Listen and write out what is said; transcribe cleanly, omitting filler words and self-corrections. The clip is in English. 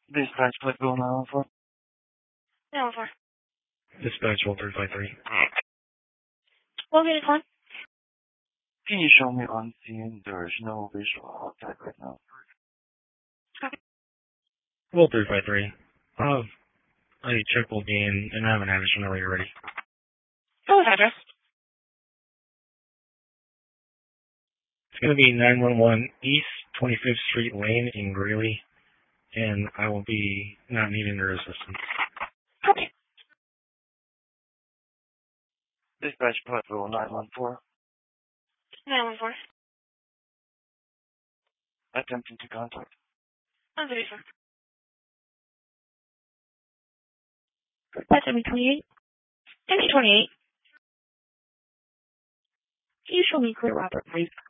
Dispatch, Clickville 914. 914. Dispatch 1353. Located one. Can you show me on scene there is no visual contact right now? Copy. 1353. A check will be in, and I have an address whenever you're ready. What was address? It's going to be 911 East 25th Street Lane in Greeley, and I will be not needing your assistance. Okay. Dispatch, Clickville 914. 914. Attempting to contact. 134. That's ME28. ME28. Can you show me Clear Robert, please?